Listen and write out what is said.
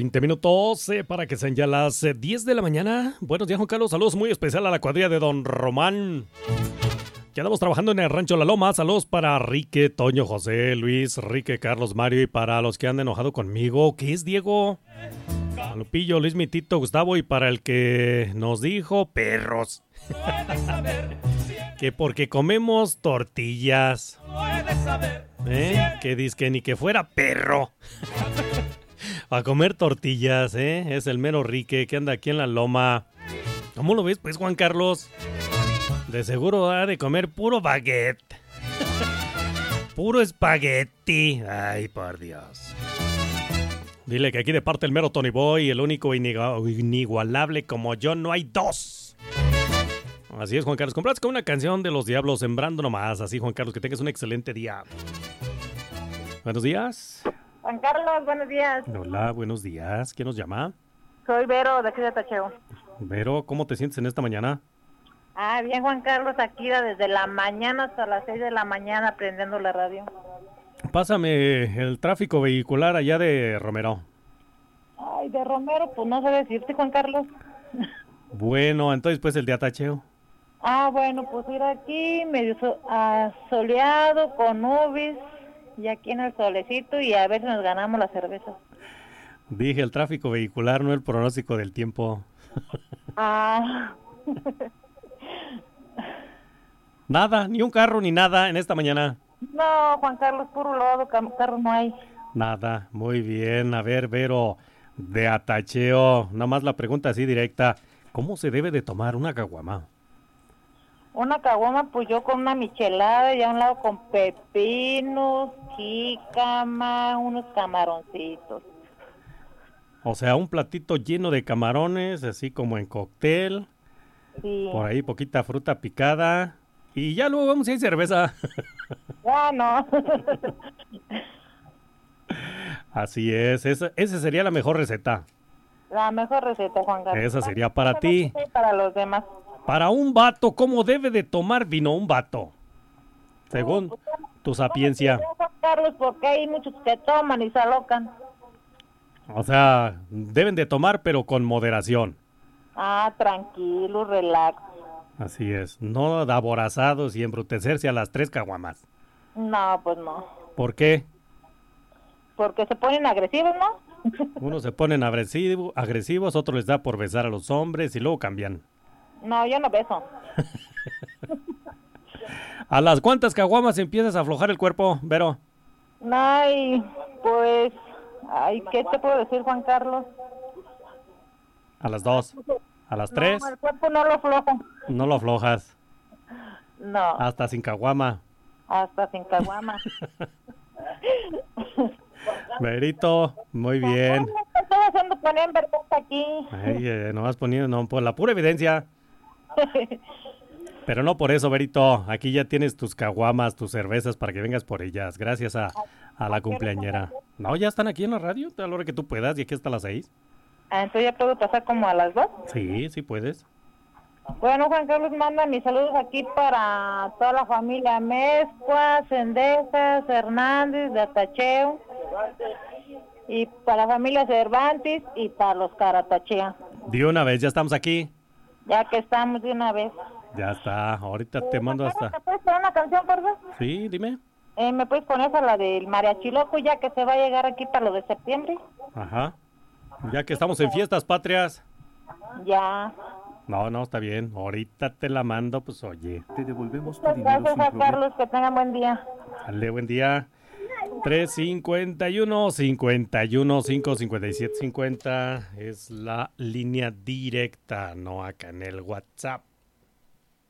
20 minutos para que sean ya las 10 de la mañana. Buenos días, Juan Carlos. Saludos muy especial a la cuadrilla de Don Román. Ya andamos trabajando en el Rancho La Loma. Saludos para Rique, Toño, José, Luis, Rique, Carlos, Mario y para los que han enojado conmigo. ¿Qué es, Diego? A Lupillo, Luis, mi Tito, Gustavo y para el que nos dijo perros. Que porque comemos tortillas. Que dizque ni que fuera perro. A comer tortillas, es el mero Rique que anda aquí en la loma. ¿Cómo lo ves, pues, Juan Carlos? De seguro ha de comer puro baguette. Puro espagueti. Ay, por Dios. Dile que aquí de parte el mero Tony Boy, el único inigualable como yo, no hay dos. Así es, Juan Carlos. Compras con una canción de Los Diablos, Sembrando Nomás. Así, Juan Carlos, que tengas un excelente día. Buenos días. Juan Carlos, buenos días. Hola, buenos días. ¿Quién nos llama? Soy Vero, de aquí de Tacheo. Vero, ¿cómo te sientes en esta mañana? Bien, Juan Carlos, aquí desde la mañana hasta las 6 de la mañana prendiendo la radio. Pásame el tráfico vehicular allá de Romero. Ay, de Romero, pues no sé decirte, Juan Carlos. Bueno, entonces pues el de Atacheo. Bueno, pues ir aquí medio soleado, con nubes, y aquí en el solecito, y a ver si nos ganamos la cerveza. Dije el tráfico vehicular, no el pronóstico del tiempo. Nada, ni un carro ni nada en esta mañana. No, Juan Carlos, puro lodo, carro no hay. Nada, muy bien. A ver, Vero, de Atacheo, nada más la pregunta así directa. ¿Cómo se debe de tomar una caguama? Una caguama, pues yo con una michelada y a un lado con pepinos, jícama, unos camaroncitos. O sea, un platito lleno de camarones, así como en cóctel. Sí. Por ahí poquita fruta picada. Y ya luego vamos a ir cerveza. No. Así es, esa sería la mejor receta. La mejor receta, Juan Carlos. Esa sería para ti. Para los demás. Para un vato, ¿cómo debe de tomar vino un vato? Según tu sapiencia. Juan Carlos, porque hay muchos que toman y se alocan. O sea, deben de tomar, pero con moderación. Tranquilo, relax. Así es, no aborazados y embrutecerse a las 3 caguamas. No, pues no. ¿Por qué? Porque se ponen agresivos, ¿no? Unos se ponen agresivos, otros les da por besar a los hombres y luego cambian. No, yo no beso. ¿A las cuántas caguamas empiezas a aflojar el cuerpo, Vero? Pues, ¿qué te puedo decir, Juan Carlos? ¿A las 2? ¿A las 3? No, el cuerpo no lo aflojo. No lo aflojas. No. Hasta sin caguama. Hasta sin caguama. Verito, muy bien. Estoy haciendo poner en vergüenza aquí. Nomás poniendo, no, por la pura evidencia. Pero no por eso, Verito. Aquí ya tienes tus caguamas, tus cervezas para que vengas por ellas. Gracias a la cumpleañera. No, ya están aquí en la radio, a la hora que tú puedas, y aquí hasta las 6. Entonces ya puedo pasar como a las 2. Sí, sí puedes. Bueno, Juan Carlos, manda mis saludos aquí para toda la familia Mezcua, Cendejas, Hernández, de Atacheo, y para la familia Cervantes y para los Caratachea. De una vez, ya estamos aquí. Ya que estamos de una vez. Ya está, ahorita te mando hasta... ¿Me puedes poner una canción, por favor? Sí, dime. ¿Me puedes poner esa, la del Mariachi Loco, ya que se va a llegar aquí para lo de septiembre? Ajá. Ya que estamos en fiestas patrias. Ya. No, está bien. Ahorita te la mando, pues oye. Te devolvemos tu Muchas dinero gracias, sin Juan problema. Carlos, que tengan buen día. Dale, buen día. 351-557-50 es la línea directa, no acá en el WhatsApp.